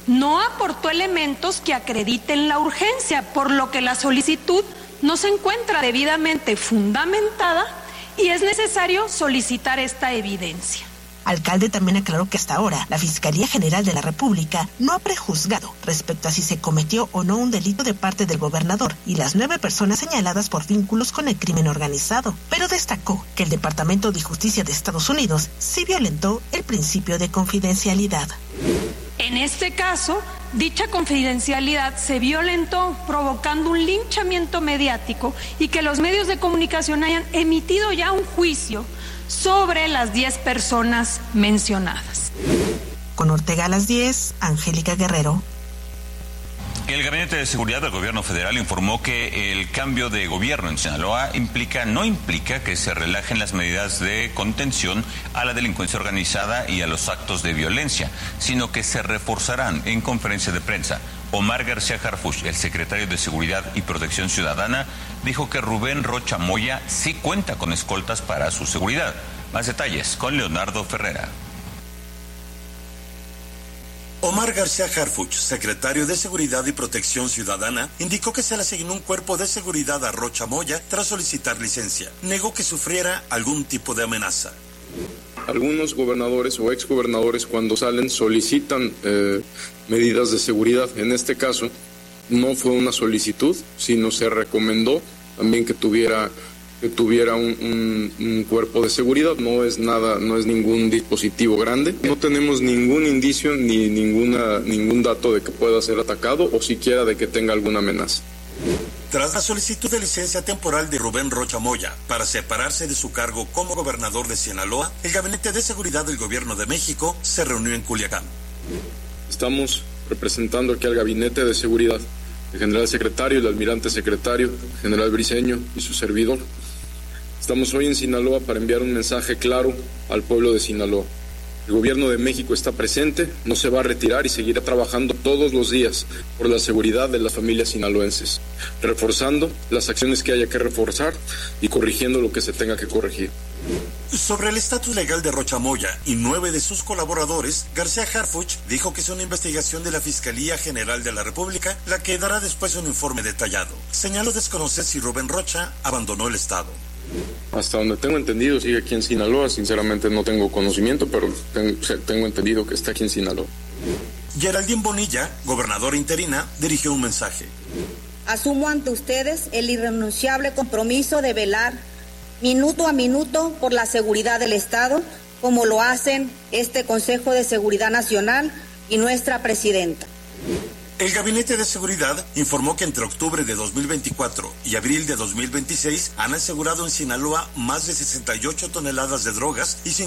no aportó elementos que acrediten la urgencia, por lo que la solicitud no se encuentra debidamente fundamentada y es necesario solicitar esta evidencia. Alcalde también aclaró que hasta ahora la Fiscalía General de la República no ha prejuzgado respecto a si se cometió o no un delito de parte del gobernador y las 9 personas señaladas por vínculos con el crimen organizado, pero destacó que el Departamento de Justicia de Estados Unidos sí violentó el principio de confidencialidad. En este caso, dicha confidencialidad se violentó, provocando un linchamiento mediático y que los medios de comunicación hayan emitido ya un juicio sobre las 10 personas mencionadas. Con Ortega a las 10, Angélica Guerrero. El Gabinete de Seguridad del Gobierno Federal informó que el cambio de gobierno en Sinaloa no implica que se relajen las medidas de contención a la delincuencia organizada y a los actos de violencia, sino que se reforzarán. En conferencia de prensa, Omar García Harfuch, el secretario de Seguridad y Protección Ciudadana, dijo que Rubén Rocha Moya sí cuenta con escoltas para su seguridad. Más detalles con Leonardo Ferrera. Omar García Harfuch, secretario de Seguridad y Protección Ciudadana, indicó que se le asignó un cuerpo de seguridad a Rocha Moya tras solicitar licencia. Negó que sufriera algún tipo de amenaza. Algunos gobernadores o exgobernadores cuando salen solicitan medidas de seguridad. En este caso no fue una solicitud, sino se recomendó también que tuviera un cuerpo de seguridad. No es nada, no es ningún dispositivo grande. No tenemos ningún indicio ni ningún dato de que pueda ser atacado o siquiera de que tenga alguna amenaza. Tras la solicitud de licencia temporal de Rubén Rocha Moya para separarse de su cargo como gobernador de Sinaloa, el Gabinete de Seguridad del Gobierno de México se reunió en Culiacán. Estamos representando aquí al Gabinete de Seguridad, el general secretario, el almirante secretario, el general Briceño y su servidor. Estamos hoy en Sinaloa para enviar un mensaje claro al pueblo de Sinaloa. El Gobierno de México está presente, no se va a retirar y seguirá trabajando todos los días por la seguridad de las familias sinaloenses, reforzando las acciones que haya que reforzar y corrigiendo lo que se tenga que corregir. Sobre el estatus legal de Rocha Moya y 9 de sus colaboradores, García Harfuch dijo que es una investigación de la Fiscalía General de la República la que dará después un informe detallado. Señaló desconocer si Rubén Rocha abandonó el estado. Hasta donde tengo entendido sigue aquí en Sinaloa. Sinceramente no tengo conocimiento, pero tengo entendido que está aquí en Sinaloa. Geraldine Bonilla, gobernadora interina, dirigió un mensaje. Asumo ante ustedes el irrenunciable compromiso de velar minuto a minuto por la seguridad del Estado, como lo hacen este Consejo de Seguridad Nacional y nuestra presidenta. El Gabinete de Seguridad informó que entre octubre de 2024 y abril de 2026 han asegurado en Sinaloa más de 68 toneladas de drogas y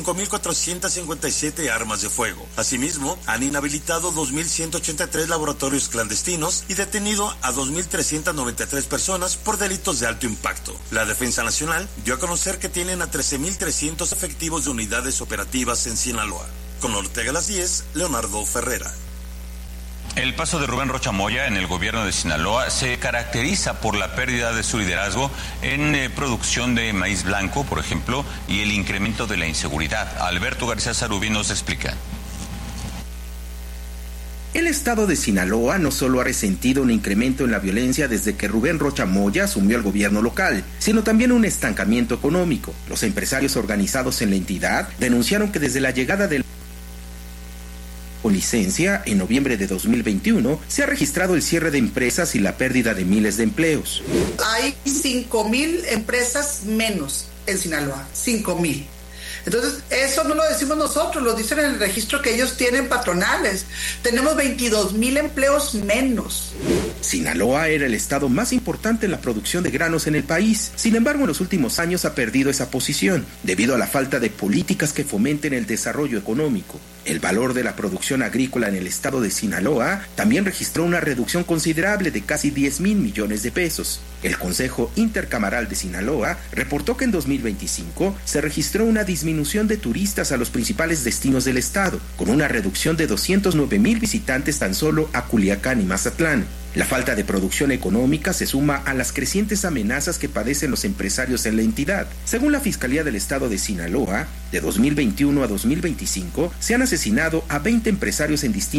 5.457 armas de fuego. Asimismo, han inhabilitado 2.183 laboratorios clandestinos y detenido a 2.393 personas por delitos de alto impacto. La Defensa Nacional dio a conocer que tienen a 13.300 efectivos de unidades operativas en Sinaloa. Con Ortega a las 10, Leonardo Ferrera. El paso de Rubén Rocha Moya en el gobierno de Sinaloa se caracteriza por la pérdida de su liderazgo en producción de maíz blanco, por ejemplo, y el incremento de la inseguridad. Alberto García Sarubí nos explica. El estado de Sinaloa no solo ha resentido un incremento en la violencia desde que Rubén Rocha Moya asumió el gobierno local, sino también un estancamiento económico. Los empresarios organizados en la entidad denunciaron que desde la llegada del con licencia, en noviembre de 2021, se ha registrado el cierre de empresas y la pérdida de miles de empleos. Hay 5,000 empresas menos en Sinaloa, 5,000. Entonces, eso no lo decimos nosotros, lo dicen en el registro que ellos tienen patronales. Tenemos 22,000 empleos menos. Sinaloa era el estado más importante en la producción de granos en el país. Sin embargo, en los últimos años ha perdido esa posición, debido a la falta de políticas que fomenten el desarrollo económico. El valor de la producción agrícola en el estado de Sinaloa también registró una reducción considerable de casi 10,000 millones de pesos. El Consejo Intercamaral de Sinaloa reportó que en 2025 se registró una disminución de turistas a los principales destinos del estado, con una reducción de 209,000 visitantes tan solo a Culiacán y Mazatlán. La falta de producción económica se suma a las crecientes amenazas que padecen los empresarios en la entidad. Según la Fiscalía del Estado de Sinaloa, de 2021 a 2025 se han asesinado a 20 empresarios en distintos